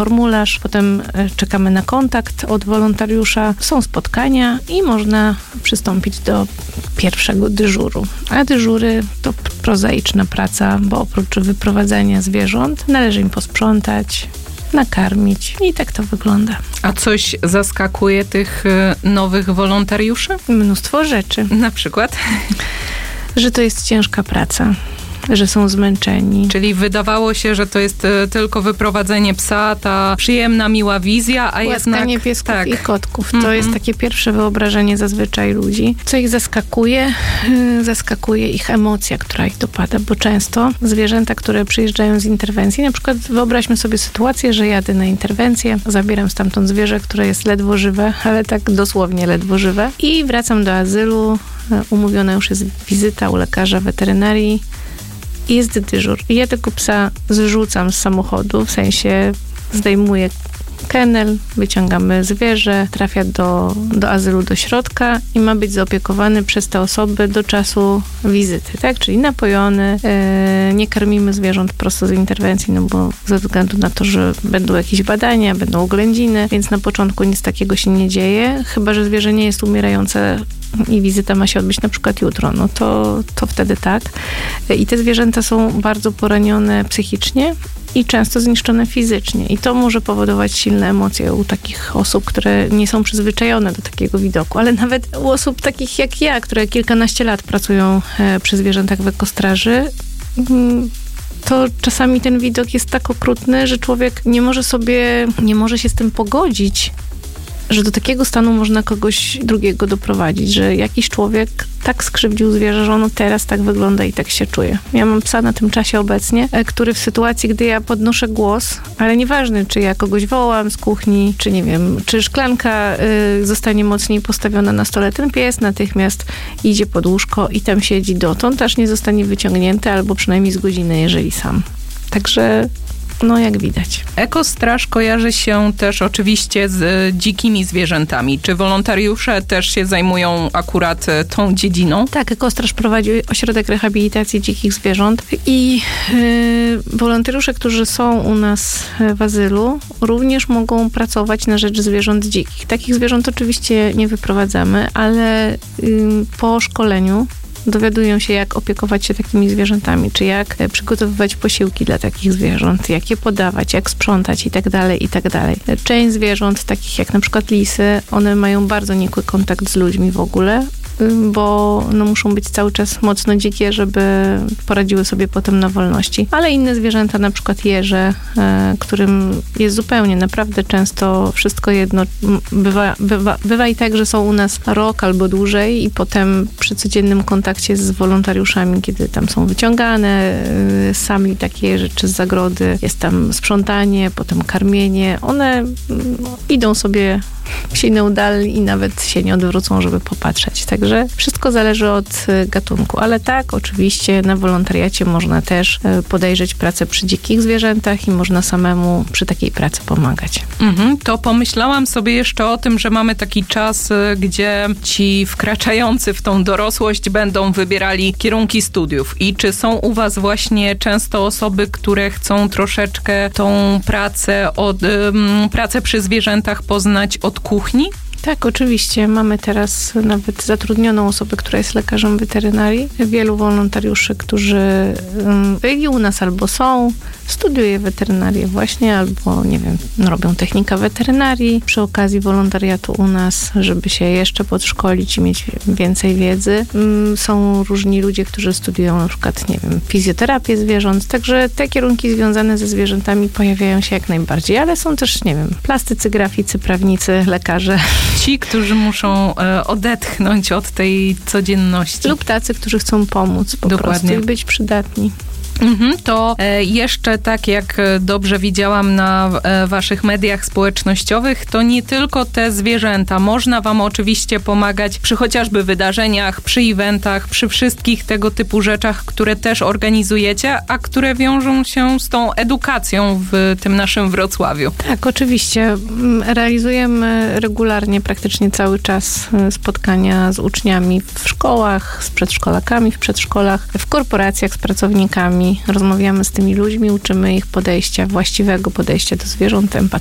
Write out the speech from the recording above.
formularz, potem czekamy na kontakt od wolontariusza, są spotkania i można przystąpić do pierwszego dyżuru. A dyżury to prozaiczna praca, bo oprócz wyprowadzania zwierząt należy im posprzątać, nakarmić i tak to wygląda. A coś zaskakuje tych nowych wolontariuszy? Mnóstwo rzeczy. Na przykład? Że to jest ciężka praca, że są zmęczeni. Czyli wydawało się, że to jest tylko wyprowadzenie psa, ta przyjemna, miła wizja, a głaskanie jednak... piesków i kotków. To jest takie pierwsze wyobrażenie zazwyczaj ludzi. Co ich zaskakuje? Zaskakuje ich emocja, która ich dopada, bo często zwierzęta, które przyjeżdżają z interwencji, na przykład wyobraźmy sobie sytuację, że jadę na interwencję, zabieram stamtąd zwierzę, które jest ledwo żywe, ale tak dosłownie ledwo żywe i wracam do azylu, umówiona już jest wizyta u lekarza weterynarii, jest dyżur. I ja tego psa zrzucam z samochodu, w sensie zdejmuję kennel, wyciągamy zwierzę, trafia do azylu, do środka i ma być zaopiekowany przez te osoby do czasu wizyty, tak? Czyli napojony, nie karmimy zwierząt prosto z interwencji, no bo ze względu na to, że będą jakieś badania, będą oględziny, więc na początku nic takiego się nie dzieje, chyba że zwierzę nie jest umierające i wizyta ma się odbyć na przykład jutro, no to wtedy tak. I te zwierzęta są bardzo poranione psychicznie i często zniszczone fizycznie. I to może powodować silne emocje u takich osób, które nie są przyzwyczajone do takiego widoku. Ale nawet u osób takich jak ja, które kilkanaście lat pracują przy zwierzętach w ekostraży, to czasami ten widok jest tak okrutny, że człowiek nie może się z tym pogodzić, że do takiego stanu można kogoś drugiego doprowadzić, że jakiś człowiek tak skrzywdził zwierzę, że ono teraz tak wygląda i tak się czuje. Ja mam psa na tym czasie obecnie, który w sytuacji, gdy ja podnoszę głos, ale nieważne, czy ja kogoś wołam z kuchni, czy nie wiem, czy szklanka zostanie mocniej postawiona na stole, ten pies natychmiast idzie pod łóżko i tam siedzi dotąd, aż nie zostanie wyciągnięty, albo przynajmniej z godziny, jeżeli sam. Także no jak widać. Ekostraż kojarzy się też oczywiście z dzikimi zwierzętami. Czy wolontariusze też się zajmują akurat tą dziedziną? Tak, Ekostraż prowadzi ośrodek rehabilitacji dzikich zwierząt i wolontariusze, którzy są u nas w azylu, również mogą pracować na rzecz zwierząt dzikich. Takich zwierząt oczywiście nie wyprowadzamy, ale po szkoleniu dowiadują się, jak opiekować się takimi zwierzętami, czy jak przygotowywać posiłki dla takich zwierząt, jak je podawać, jak sprzątać i tak dalej, i tak dalej. Część zwierząt, takich jak na przykład lisy, one mają bardzo nikły kontakt z ludźmi w ogóle, bo no, muszą być cały czas mocno dzikie, żeby poradziły sobie potem na wolności. Ale inne zwierzęta, na przykład jeże, którym jest zupełnie, naprawdę często wszystko jedno. Bywa i tak, że są u nas rok albo dłużej i potem przy codziennym kontakcie z wolontariuszami, kiedy tam są wyciągane sami takie rzeczy z zagrody, jest tam sprzątanie, potem karmienie. One idą sobie, sięgną dalej i nawet się nie odwrócą, żeby popatrzeć. Także wszystko zależy od gatunku. Ale tak, oczywiście na wolontariacie można też podejrzeć pracę przy dzikich zwierzętach i można samemu przy takiej pracy pomagać. To pomyślałam sobie jeszcze o tym, że mamy taki czas, gdzie ci wkraczający w tą dorosłość będą wybierali kierunki studiów. I czy są u was właśnie często osoby, które chcą troszeczkę tą pracę przy zwierzętach poznać od kuchni? Tak, oczywiście. Mamy teraz nawet zatrudnioną osobę, która jest lekarzem weterynarii. Wielu wolontariuszy, którzy byli u nas albo są, studiuje weterynarię właśnie, albo nie wiem, robią technika weterynarii przy okazji wolontariatu u nas, żeby się jeszcze podszkolić i mieć więcej wiedzy. Są różni ludzie, którzy studiują na przykład, nie wiem, fizjoterapię zwierząt, także te kierunki związane ze zwierzętami pojawiają się jak najbardziej, ale są też, nie wiem, plastycy, graficy, prawnicy, lekarze. Ci, którzy muszą odetchnąć od tej codzienności. Lub tacy, którzy chcą pomóc po prostu i być przydatni. To jeszcze tak jak dobrze widziałam na waszych mediach społecznościowych, to nie tylko te zwierzęta. Można wam oczywiście pomagać przy chociażby wydarzeniach, przy eventach, przy wszystkich tego typu rzeczach, które też organizujecie, a które wiążą się z tą edukacją w tym naszym Wrocławiu. Tak, oczywiście. Realizujemy regularnie, praktycznie cały czas spotkania z uczniami w szkołach, z przedszkolakami w przedszkolach, w korporacjach z pracownikami. rozmawiamy z tymi ludźmi, uczymy ich właściwego podejścia do zwierząt,